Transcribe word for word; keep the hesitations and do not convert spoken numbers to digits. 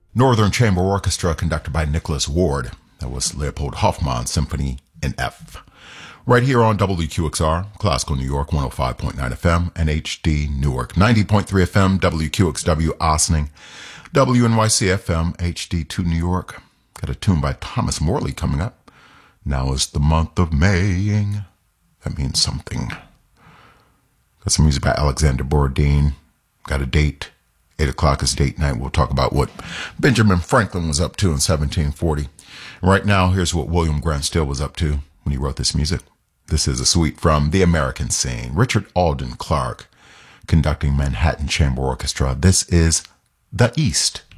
Northern Chamber Orchestra conducted by Nicholas Ward. That was Leopold Hoffmann Symphony in F. Right here on W Q X R, Classical New York, one oh five point nine F M, and H D Newark, ninety point three F M, W Q X W Ossining, W N Y C F M, H D two New York. Got a tune by Thomas Morley coming up. Now is the month of Maying. That means something. Got some music by Alexander Borodin. Got a date. Eight o'clock is date night. We'll talk about what Benjamin Franklin was up to in seventeen forty. Right now, here's what William Grant Still was up to when he wrote this music. This is a suite from The American Scene. Richard Alden Clark conducting Manhattan Chamber Orchestra. This is The East.